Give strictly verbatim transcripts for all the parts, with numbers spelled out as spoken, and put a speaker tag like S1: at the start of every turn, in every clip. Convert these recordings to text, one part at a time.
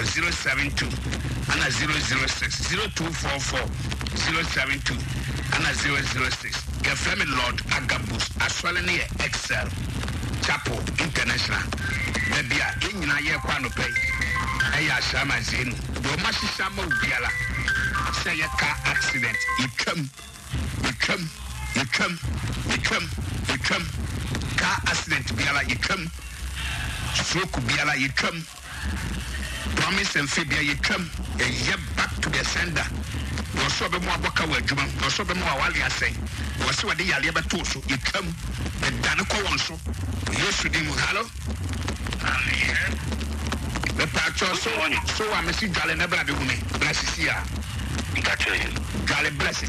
S1: zero seven two and zero zero six zero two four four zero seven two and zero zero six. Your family Lord Agabus Aswalene Excel Chapel International. Maybe a in a year quano pay. Aya Shama Zin. Domashi Shama Ubiala. Say a car accident. You come, you come, you come, you come, you come. Car accident Biala, you come. Stroke Biala, you come. Promise and Fibia, you come. A year back to the sender. Was so be more boka wa djuma was so be more wali asay was so de yale be to so you come the danako won so yesu di mu halo the patcho so so wa me si dwale na bra be hu me bless sia ikacho you dwale bless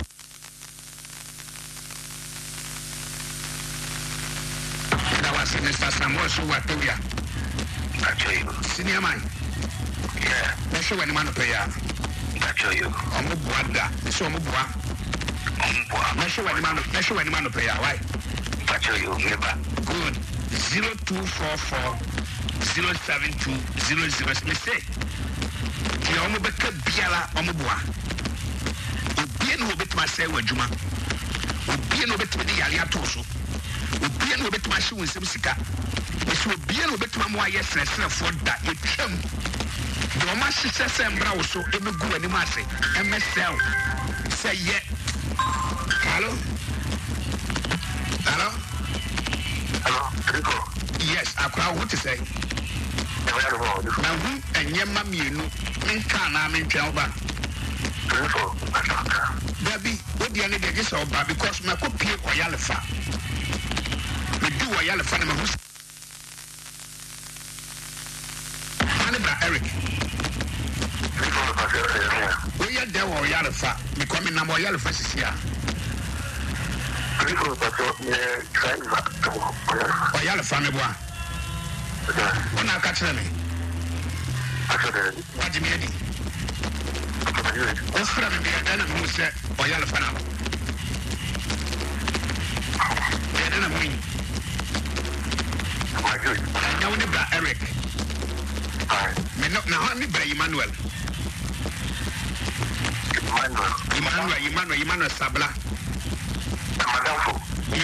S1: da was Mister Samuel so wa to ya ikacho you senior man yeah na so wani man to ya ikacho you omo buada so omo bua omo bua na so wani man na so wani man to ya why ikacho you neba good zero two four four zero seven two zero zero me say ti omo beka biala omo bua obi na obetuma say wadwuma obi na obetuma de yale ato so obi na obetuma hye wonsem sika so obi na obetuma mo aye sresre for da etwam do ma hye se mbra wo so ebegu anim ase emesel say ye hello hello hello Rico yes akwa what to say na hu enyema mienu nka na mentwa oba Rico Baby, what do you need to get over because my copy or yalefa we do a yalefa na mahus Anibra Eric we are there or yalefa because me na mo yalefa sisia Rico pato me driver o yalefa me boa ona ka kire me what do you mean What's from me? I don't know who said, or y'all fan out. I don't know me. I know the Eric. Me not now, me by Emmanuel. Emmanuel, Emmanuel, Emmanuel, Emmanuel Sabla.